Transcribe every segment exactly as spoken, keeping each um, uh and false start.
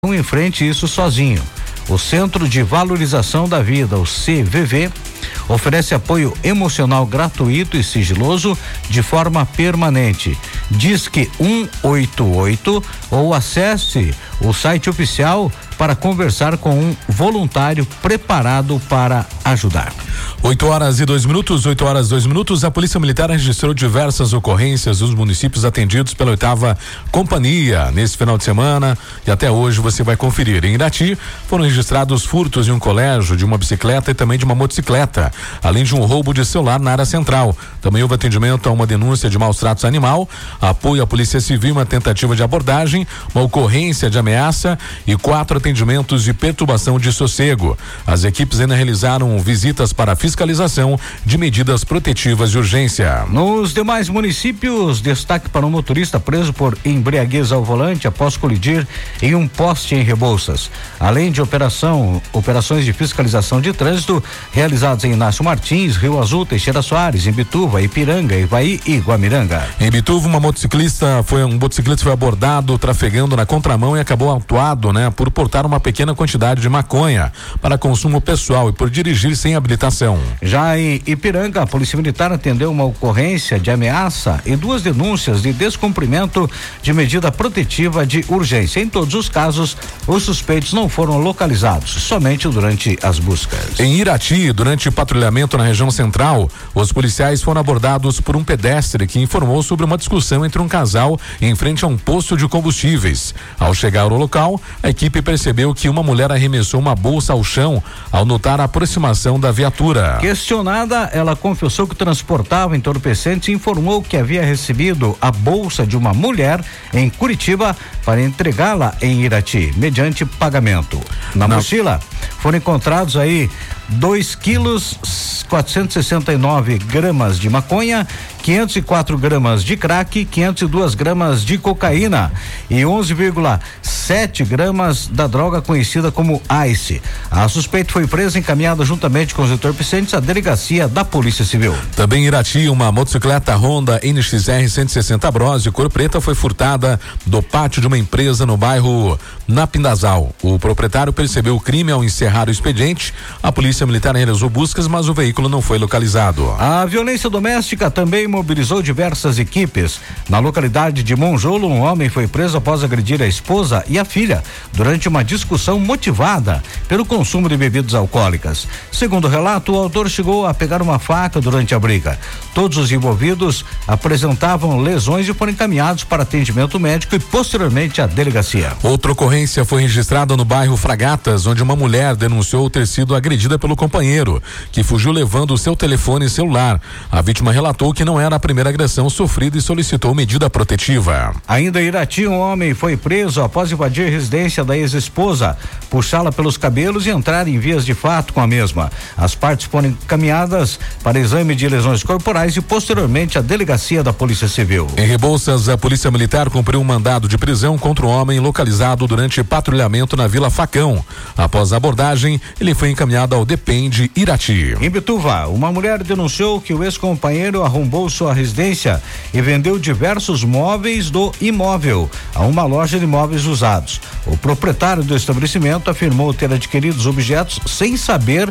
Não enfrente isso sozinho. O Centro de Valorização da Vida, o C V V, oferece apoio emocional gratuito e sigiloso de forma permanente. Disque um oito oito ou acesse o site oficial para conversar com um voluntário preparado para ajudar. oito horas e dois minutos, oito horas e dois minutos. A Polícia Militar registrou diversas ocorrências nos municípios atendidos pela oitava Companhia nesse final de semana e até hoje você vai conferir. Em Irati foram registrados furtos em um colégio, de uma bicicleta e também de uma motocicleta, além de um roubo de celular na área central. Também houve atendimento a uma denúncia de maus tratos animal, apoio à Polícia Civil, uma tentativa de abordagem, uma ocorrência de ameaça e quatro atendimentos de perturbação de sossego. As equipes ainda realizaram visitas para fiscalização de medidas protetivas de urgência. Nos demais municípios, destaque para um motorista preso por embriaguez ao volante após colidir em um poste em Rebouças. Além de operação, operações de fiscalização de trânsito realizadas em Inácio Martins, Rio Azul, Teixeira Soares, em Bituva, Ipiranga, Ivaí e Guamiranga. Em Bituva, uma motociclista foi um motociclista foi abordado trafegando na contramão e acabou autuado, né, por portar uma pequena quantidade de maconha para consumo pessoal e por dirigir sem habilitação. Já em Ipiranga, a Polícia Militar atendeu uma ocorrência de ameaça e duas denúncias de descumprimento de medida protetiva de urgência. Em todos os casos, os suspeitos não foram localizados, somente durante as buscas. Em Irati, durante o patrulhamento na região central, os policiais foram abordados por um pedestre que informou sobre uma discussão entre um casal em frente a um posto de combustíveis. Ao chegar ao local, a equipe percebeu que uma mulher arremessou uma bolsa ao chão ao notar a aproximação da viatura. Questionada, ela confessou que transportava entorpecentes e informou que havia recebido a bolsa de uma mulher em Curitiba para entregá-la em Irati, mediante pagamento. Na Na... mochila foram encontrados aí dois quilos quatrocentos e sessenta e nove gramas de maconha, quinhentos e quatro gramas de crack, quinhentos e duas gramas de cocaína e onze vírgula sete gramas da droga conhecida como ice. A suspeita foi presa e encaminhada juntamente com os entorpecentes à delegacia da Polícia Civil. Também em Irati, uma motocicleta Honda N X R cento e sessenta Bros de cor preta foi furtada do pátio de uma empresa no bairro Napindazal. O proprietário percebeu o crime ao encerrar o expediente. A Polícia Militar realizou buscas, mas o veículo não foi localizado. A violência doméstica também mobilizou diversas equipes. Na localidade de Monjolo, um homem foi preso após agredir a esposa e a filha durante uma discussão motivada pelo consumo de bebidas alcoólicas. Segundo o relato, o autor chegou a pegar uma faca durante a briga. Todos os envolvidos apresentavam lesões e foram encaminhados para atendimento médico e posteriormente à delegacia. Outra ocorrência foi registrada no bairro Fragatas, onde uma mulher denunciou ter sido agredida pelo companheiro, que fugiu levando o seu telefone e celular. A vítima relatou que não era a primeira agressão sofrida e solicitou medida protetiva. Ainda em Irati, um homem foi preso após invadir a residência da ex-esposa, puxá-la pelos cabelos e entrar em vias de fato com a mesma. As partes foram encaminhadas para exame de lesões corporais e posteriormente à delegacia da Polícia Civil. Em Rebouças, a Polícia Militar cumpriu um mandado de prisão contra um homem localizado durante patrulhamento na Vila Facão. Após a abordagem, ele foi encaminhado ao Depende Irati. Em Bituva, uma mulher denunciou que o ex-companheiro arrombou sua residência e vendeu diversos móveis do imóvel a uma loja de móveis usados. O proprietário do estabelecimento afirmou ter adquirido os objetos sem saber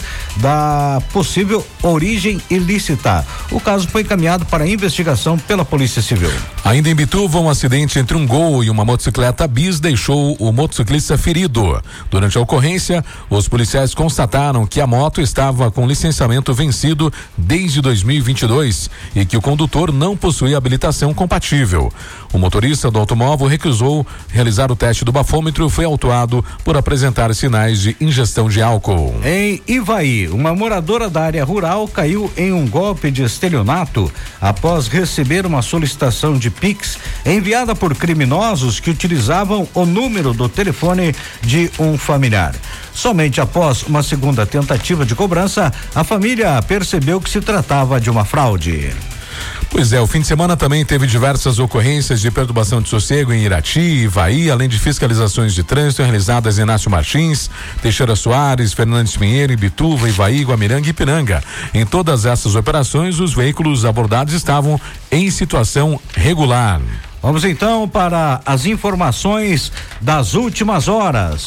da possível origem ilícita. O caso foi encaminhado para investigação pela Polícia Civil. Ainda em Bituva, um acidente entre um Gol e uma motocicleta bis deixou o motociclista ferido. Durante a ocorrência, os policiais constataram que a moto estava com licenciamento vencido desde dois mil e vinte e dois e que o condutor não possuía habilitação compatível. O motorista do automóvel recusou realizar o teste do bafômetro e foi autuado por apresentar sinais de ingestão de álcool. Em Ivaí, uma moradora da área rural caiu em um golpe de estelionato após receber uma solicitação de Pix enviada por criminosos que utilizavam o número do telefone de um familiar. Somente após uma segunda tentativa de cobrança, a família percebeu que se tratava de uma fraude. Pois é, o fim de semana também teve diversas ocorrências de perturbação de sossego em Irati, Ivaí, além de fiscalizações de trânsito realizadas em Inácio Martins, Teixeira Soares, Fernandes Pinheiro, Bituva, Ivaí, Guamiranga e Ipiranga. Em todas essas operações, os veículos abordados estavam em situação regular. Vamos então para as informações das últimas horas.